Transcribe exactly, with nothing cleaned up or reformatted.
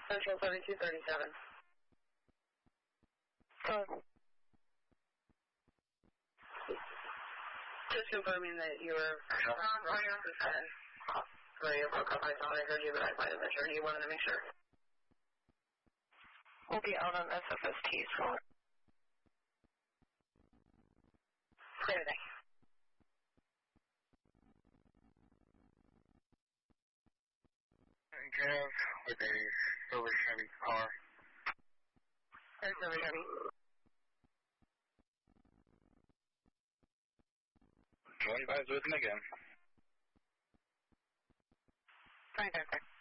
Central seventy-two thirty-seven. Hello. Just confirming that you were around running off the seven. So you broke up. I thought I heard you, but I might have misheard you. Wanted to make sure. We'll be out on S F S T, so. Clear day. Jeff with a silver Chevy car. There's silver Chevy. Join guys with him again. Fine, fine, fine.